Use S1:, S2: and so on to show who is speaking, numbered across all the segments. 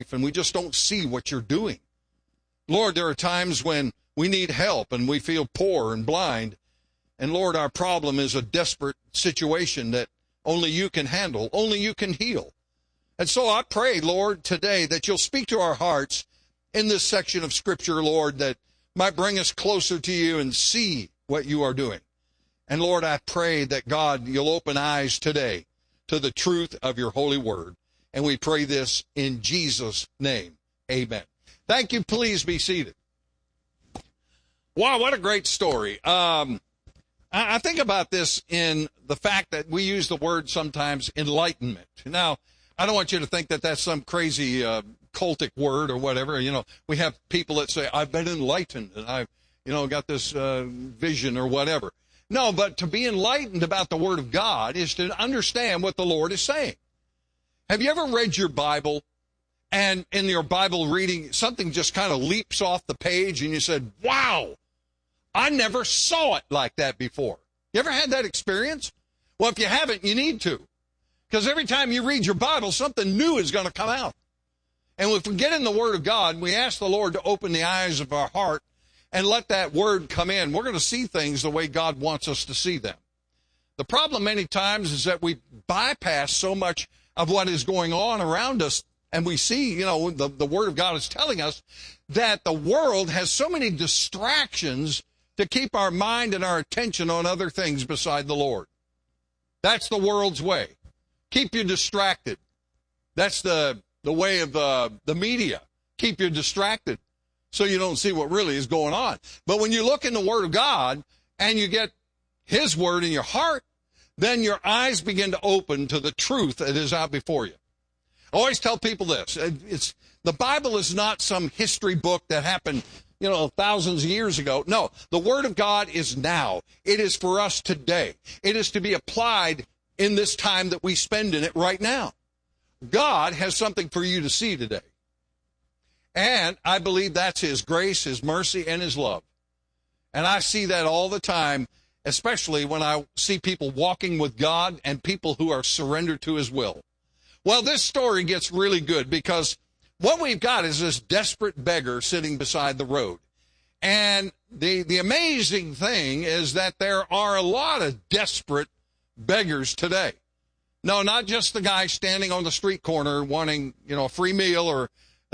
S1: life and we just don't see what you're doing. Lord, there are times when we need help and we feel poor and blind. And Lord, our problem is a desperate situation that only you can handle, only you can heal. And so I pray, Lord, today that you'll speak to our hearts in this section of Scripture, Lord, that might bring us closer to you and see what you are doing. And Lord, I pray that, God, you'll open eyes today to the truth of your holy word. And we pray this in Jesus' name. Amen. Thank you. Please be seated. Wow, what a great story. I think about this in the fact that we use the word sometimes enlightenment. Now, I don't want you to think that that's some crazy cultic word or whatever. You know, we have people that say, I've been enlightened and I've, got this vision or whatever. No, but to be enlightened about the Word of God is to understand what the Lord is saying. Have you ever read your Bible and in your Bible reading, something just kind of leaps off the page and you said, wow, I never saw it like that before. You ever had that experience? Well, if you haven't, you need to. Because every time you read your Bible, something new is going to come out. And if we get in the Word of God, we ask the Lord to open the eyes of our heart and let that Word come in. We're going to see things the way God wants us to see them. The problem many times is that we bypass so much of what is going on around us, and we see, the Word of God is telling us that the world has so many distractions to keep our mind and our attention on other things beside the Lord. That's the world's way. Keep you distracted. That's the way of the media. Keep you distracted so you don't see what really is going on. But when you look in the Word of God and you get His Word in your heart, then your eyes begin to open to the truth that is out before you. I always tell people this. The Bible is not some history book that happened, thousands of years ago. No, the Word of God is now. It is for us today. It is to be applied in this time that we spend in it right now. God has something for you to see today. And I believe that's His grace, His mercy, and His love. And I see that all the time, especially when I see people walking with God and people who are surrendered to His will. Well, this story gets really good because what we've got is this desperate beggar sitting beside the road. And the amazing thing is that there are a lot of desperate beggars today. No, not just the guy standing on the street corner wanting, a free meal or,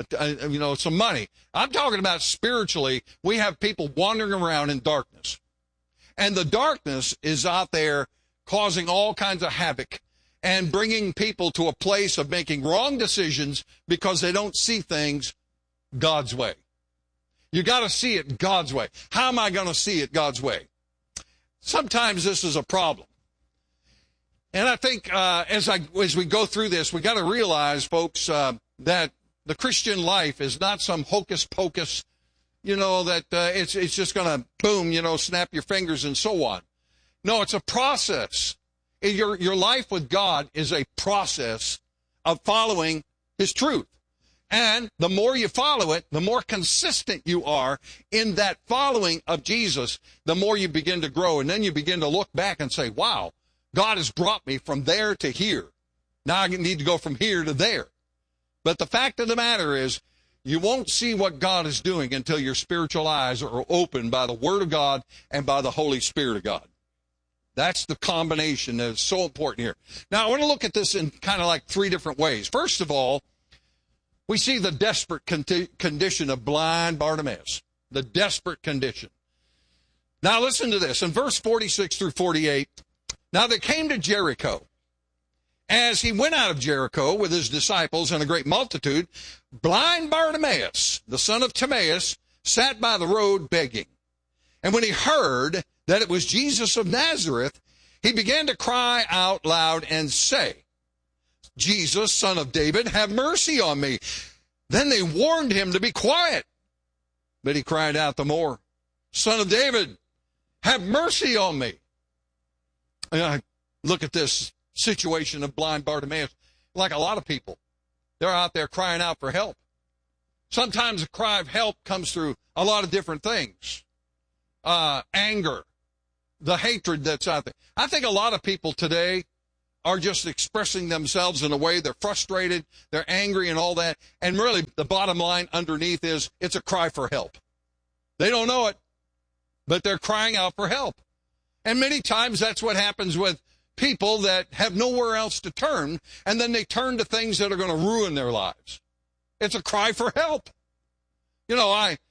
S1: some money. I'm talking about spiritually. We have people wandering around in darkness. And the darkness is out there causing all kinds of havoc and bringing people to a place of making wrong decisions because they don't see things God's way. You got to see it God's way. How am I going to see it God's way? Sometimes this is a problem. And I think as we go through this, we got to realize, folks, that the Christian life is not some hocus pocus, that it's just going to boom, snap your fingers and so on. No, it's a process. Your life with God is a process of following His truth. And the more you follow it, the more consistent you are in that following of Jesus, the more you begin to grow. And then you begin to look back and say, wow, God has brought me from there to here. Now I need to go from here to there. But the fact of the matter is, you won't see what God is doing until your spiritual eyes are opened by the Word of God and by the Holy Spirit of God. That's the combination that is so important here. Now, I want to look at this in kind of like three different ways. First of all, we see the desperate condition of blind Bartimaeus. The desperate condition. Now, listen to this. In verse 46 through 48, now they came to Jericho. As he went out of Jericho with his disciples and a great multitude, blind Bartimaeus, the son of Timaeus, sat by the road begging. And when he heard that it was Jesus of Nazareth, he began to cry out loud and say, Jesus, son of David, have mercy on me. Then they warned him to be quiet. But he cried out the more, Son of David, have mercy on me. And I look at this situation of blind Bartimaeus like a lot of people. They're out there crying out for help. Sometimes the cry of help comes through a lot of different things. Anger, the hatred that's out there. I think a lot of people today are just expressing themselves in a way they're frustrated, they're angry and all that. And really, the bottom line underneath is it's a cry for help. They don't know it, but they're crying out for help. And many times that's what happens with people that have nowhere else to turn, and then they turn to things that are going to ruin their lives. It's a cry for help. You know,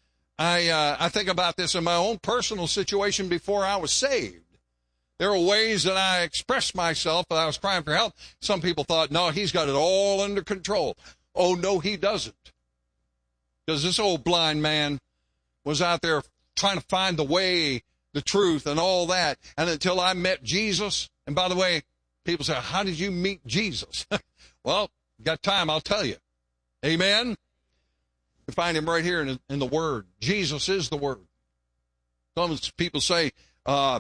S1: I think about this in my own personal situation before I was saved. There were ways that I expressed myself that I was crying for help. Some people thought, no, he's got it all under control. Oh, no, he doesn't. Because this old blind man was out there trying to find the way, the truth, and all that. And until I met Jesus, and by the way, people say, how did you meet Jesus? Well, got time, I'll tell you. Amen? You find him right here in the Word. Jesus is the Word. Some people say, how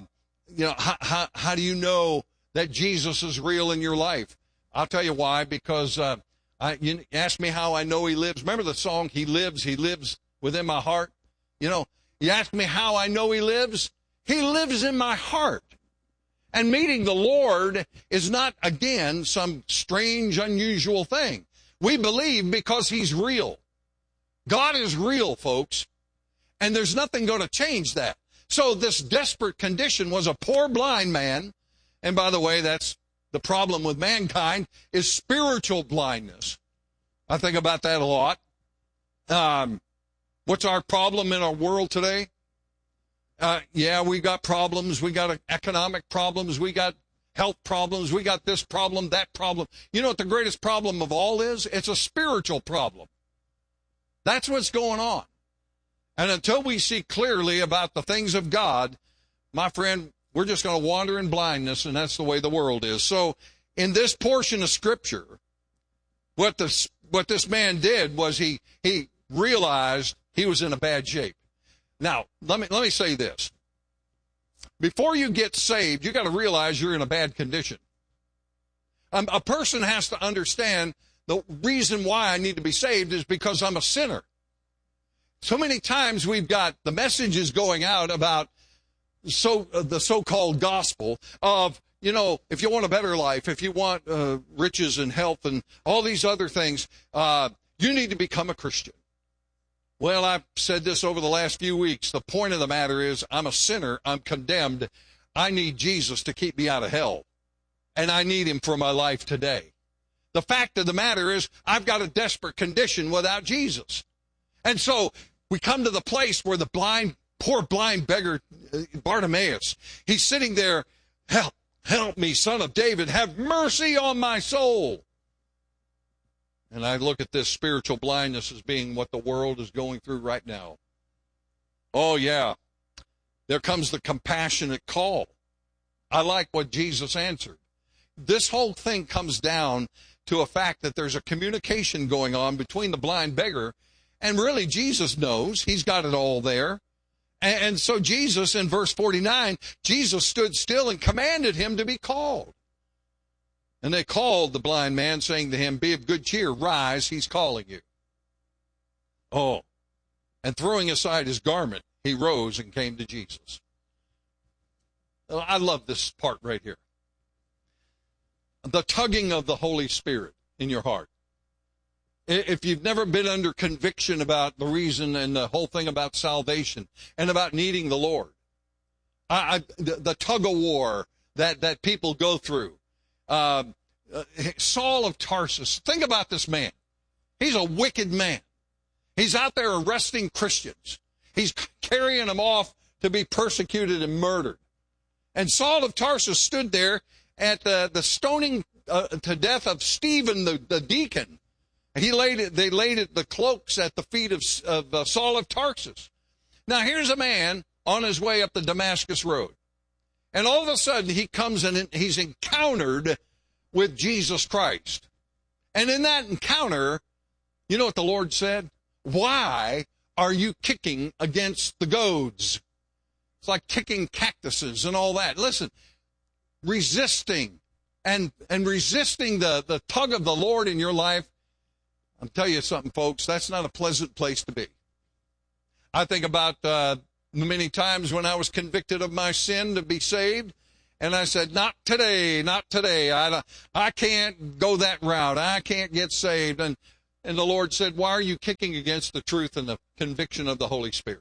S1: do you know that Jesus is real in your life? I'll tell you why, because you ask me how I know he lives. Remember the song, He lives within my heart? You know, you ask me how I know he lives? He lives in my heart. And meeting the Lord is not, again, some strange, unusual thing. We believe because he's real. God is real, folks, and there's nothing going to change that. So this desperate condition was a poor blind man, and by the way, that's the problem with mankind, is spiritual blindness. I think about that a lot. What's our problem in our world today? We got problems. We got economic problems. We got health problems. We got this problem, that problem. You know what the greatest problem of all is? It's a spiritual problem. That's what's going on. And until we see clearly about the things of God, my friend, we're just going to wander in blindness, and that's the way the world is. So in this portion of Scripture, what this man did was he realized he was in a bad shape. Now, let me say this. Before you get saved, you got to realize you're in a bad condition. A person has to understand the reason why I need to be saved is because I'm a sinner. So many times we've got the messages going out about the so-called gospel of, you know, if you want a better life, if you want riches and health and all these other things, you need to become a Christian. Well, I've said this over the last few weeks. The point of the matter is I'm a sinner. I'm condemned. I need Jesus to keep me out of hell. And I need him for my life today. The fact of the matter is I've got a desperate condition without Jesus. And so we come to the place where the poor blind beggar, Bartimaeus, he's sitting there, help me, son of David, have mercy on my soul. And I look at this spiritual blindness as being what the world is going through right now. Oh, yeah. There comes the compassionate call. I like what Jesus answered. This whole thing comes down to a fact that there's a communication going on between the blind beggar, and really Jesus knows. He's got it all there. And so Jesus, in verse 49, Jesus stood still and commanded him to be called. And they called the blind man, saying to him, be of good cheer, rise, he's calling you. Oh, and throwing aside his garment, he rose and came to Jesus. I love this part right here. The tugging of the Holy Spirit in your heart. If you've never been under conviction about the reason and the whole thing about salvation and about needing the Lord, the tug of war that people go through. Saul of Tarsus, think about this man. He's a wicked man. He's out there arresting Christians. He's carrying them off to be persecuted and murdered. And Saul of Tarsus stood there at the stoning to death of Stephen, the deacon. They laid the cloaks at the feet of Saul of Tarsus. Now here's a man on his way up the Damascus road. And all of a sudden he comes and he's encountered with Jesus Christ. And in that encounter, you know what the Lord said? Why are you kicking against the goads? It's like kicking cactuses and all that. Listen, resisting and resisting the tug of the Lord in your life, I'll tell you something, folks, that's not a pleasant place to be. I think about many times when I was convicted of my sin to be saved, And I said, not today, not today. I can't go that route. I can't get saved. And the Lord said, why are you kicking against the truth and the conviction of the Holy Spirit?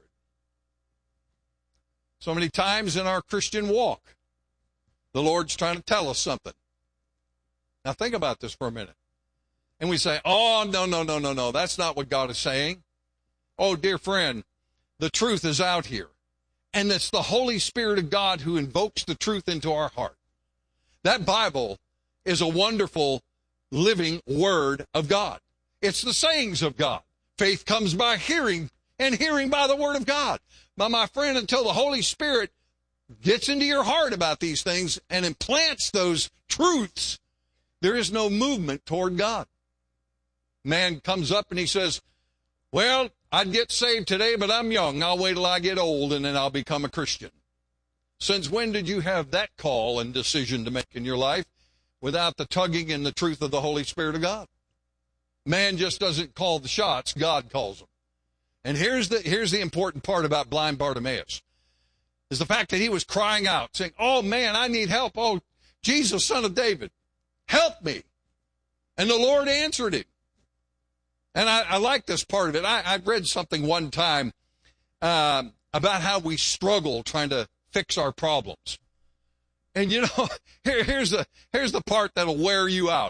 S1: So many times in our Christian walk, the Lord's trying to tell us something. Now think about this for a minute. And we say, oh, no, that's not what God is saying. Oh, dear friend, the truth is out here. And it's the Holy Spirit of God who invokes the truth into our heart. That Bible is a wonderful, living Word of God. It's the sayings of God. Faith comes by hearing, and hearing by the Word of God. My friend, until the Holy Spirit gets into your heart about these things and implants those truths, there is no movement toward God. Man comes up and he says, well, I'd get saved today, but I'm young. I'll wait till I get old, and then I'll become a Christian. Since when did you have that call and decision to make in your life without the tugging and the truth of the Holy Spirit of God? Man just doesn't call the shots. God calls them. And here's the important part about blind Bartimaeus, is the fact that he was crying out, saying, oh, man, I need help. Oh, Jesus, Son of David, help me. And the Lord answered him. And I like this part of it. I read something one time about how we struggle trying to fix our problems. And, you know, here's the part that'll wear you out.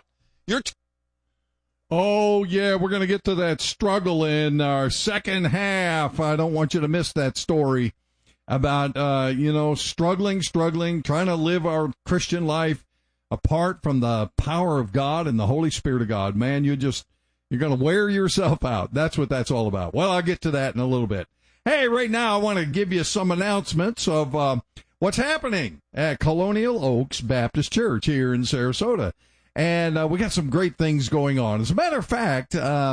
S2: Oh, yeah, we're going to get to that struggle in our second half. I don't want you to miss that story about, struggling, trying to live our Christian life apart from the power of God and the Holy Spirit of God. Man, you're going to wear yourself out. That's what that's all about. Well, I'll get to that in a little bit. Hey, right now I want to give you some announcements of what's happening at Colonial Oaks Baptist Church here in Sarasota. And we got some great things going on. As a matter of fact,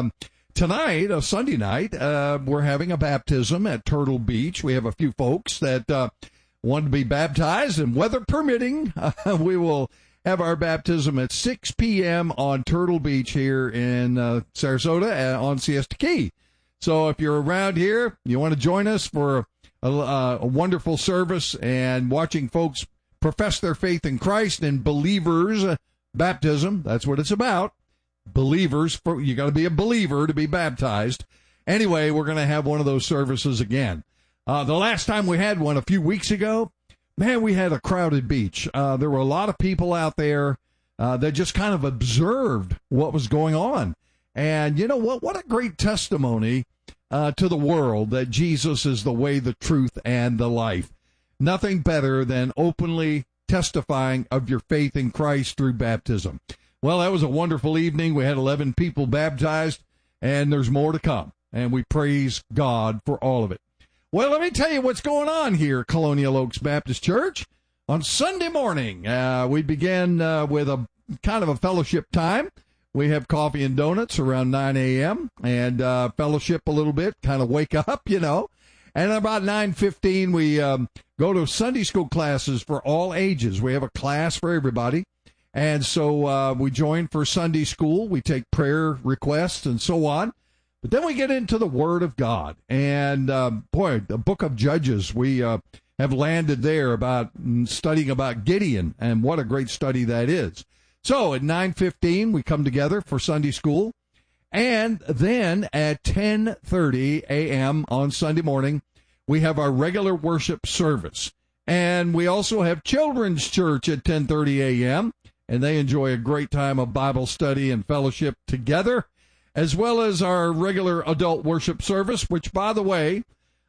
S2: tonight, Sunday night, we're having a baptism at Turtle Beach. We have a few folks that want to be baptized, and weather permitting, we will have our baptism at 6 p.m. on Turtle Beach here in Sarasota on Siesta Key. So if you're around here, you want to join us for a wonderful service and watching folks profess their faith in Christ and believers' baptism. That's what it's about. Believers, you got to be a believer to be baptized. Anyway, we're going to have one of those services again. The last time we had one a few weeks ago, man, we had a crowded beach. There were a lot of people out there that just kind of observed what was going on. And you know what? What a great testimony to the world that Jesus is the way, the truth, and the life. Nothing better than openly testifying of your faith in Christ through baptism. Well, that was a wonderful evening. We had 11 people baptized, and there's more to come. And we praise God for all of it. Well, let me tell you what's going on here at Colonial Oaks Baptist Church. On Sunday morning, we begin with a kind of a fellowship time. We have coffee and donuts around 9 a.m. and fellowship a little bit, kind of wake up, you know. And about 9:15, we go to Sunday school classes for all ages. We have a class for everybody. And so we join for Sunday school. We take prayer requests and so on. But then we get into the Word of God. And, the book of Judges, we have landed there about studying about Gideon. And what a great study that is. So at 9:15, we come together for Sunday school. And then at 10:30 a.m. on Sunday morning, we have our regular worship service. And we also have children's church at 10:30 a.m., and they enjoy a great time of Bible study and fellowship together, as well as our regular adult worship service, which, by the way,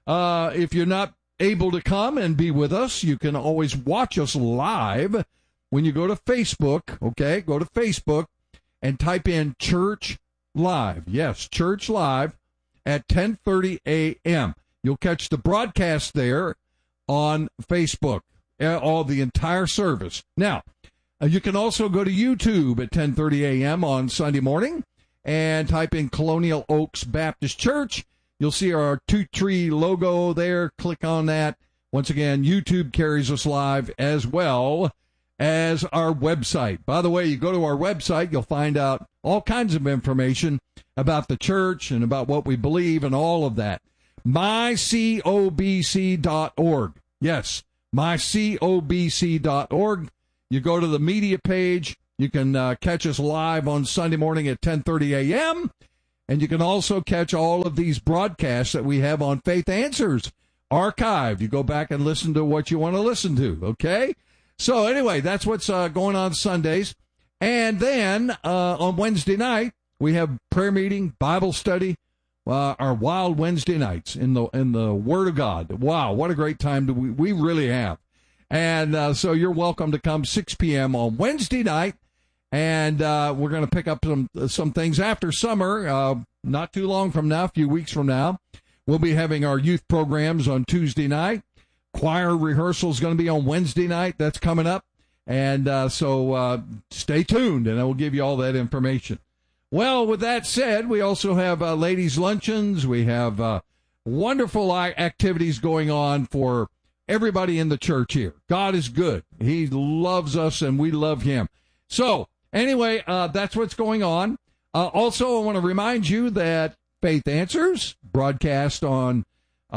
S2: if you're not able to come and be with us, you can always watch us live when you go to Facebook, okay? Go to Facebook and type in Church Live. Yes, Church Live at 10:30 a.m. You'll catch the broadcast there on Facebook, all the entire service. Now, you can also go to YouTube at 10:30 a.m. on Sunday morning and type in Colonial Oaks Baptist Church. You'll see our two-tree logo there. Click on that. Once again, YouTube carries us live as well as our website. By the way, you go to our website, you'll find out all kinds of information about the church and about what we believe and all of that. mycobc.org. Yes, mycobc.org. You go to the media page. You can catch us live on Sunday morning at 10:30 a.m., and you can also catch all of these broadcasts that we have on Faith Answers archived. You go back and listen to what you want to listen to, okay? So anyway, that's what's going on Sundays. And then on Wednesday night, we have prayer meeting, Bible study, our Wild Wednesday nights in the Word of God. Wow, what a great time we really have. And so you're welcome to come 6 p.m. on Wednesday night. And we're going to pick up some things after summer, not too long from now, a few weeks from now. We'll be having our youth programs on Tuesday night. Choir rehearsal is going to be on Wednesday night. That's coming up. And so stay tuned, and I will give you all that information. Well, with that said, we also have ladies' luncheons. We have wonderful activities going on for everybody in the church here. God is good. He loves us, and we love him. So anyway, that's what's going on. Also, I want to remind you that Faith Answers broadcast on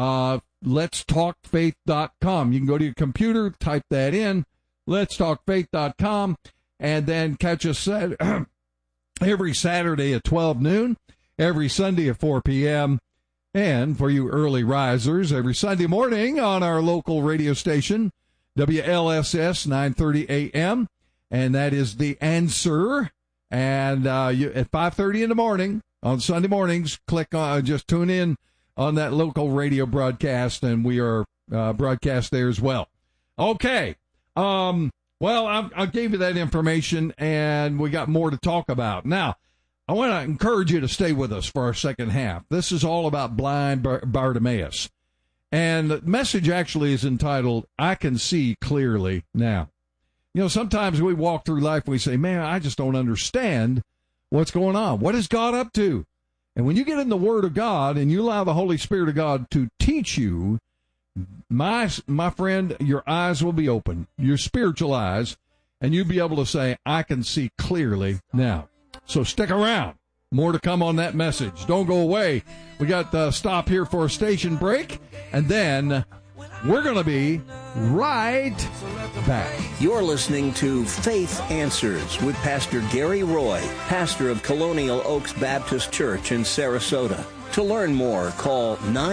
S2: letstalkfaith.com. You can go to your computer, type that in, letstalkfaith.com, and then catch us every Saturday at 12 noon, every Sunday at 4 p.m., and for you early risers, every Sunday morning on our local radio station, WLSS 930 a.m., and that is The Answer. And at 5:30 in the morning on Sunday mornings, just tune in on that local radio broadcast, and we are broadcast there as well. Okay. Well, I gave you that information, and we got more to talk about. Now, I want to encourage you to stay with us for our second half. This is all about blind Bartimaeus. And the message actually is entitled, I Can See Clearly Now. You know, sometimes we walk through life and we say, man, I just don't understand what's going on. What is God up to? And when you get in the Word of God and you allow the Holy Spirit of God to teach you, my friend, your eyes will be open, your spiritual eyes, and you'll be able to say, I can see clearly now. So stick around. More to come on that message. Don't go away. We got to stop here for a station break, and then we're going to be right back.
S3: You're listening to Faith Answers with Pastor Gary Roy, pastor of Colonial Oaks Baptist Church in Sarasota. To learn more, call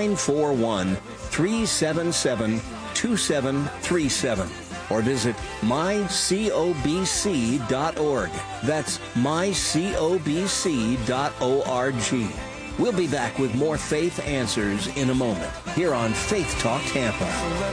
S3: 941-377-2737 or visit mycobc.org. That's mycobc.org. We'll be back with more Faith Answers in a moment here on Faith Talk Tampa.